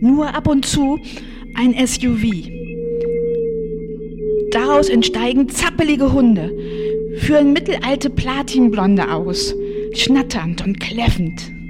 Nur ab und zu ein SUV. Daraus entsteigen zappelige Hunde, führen mittelalte Platinblonde aus, schnatternd und kläffend.